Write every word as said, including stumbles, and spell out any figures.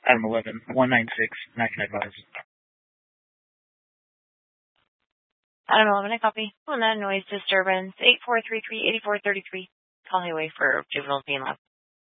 Adam eleven, one nine six, not can advise. Adam eleven, I copy. On that noise disturbance, eight four three three, eight four three three. Call highway for juveniles being left.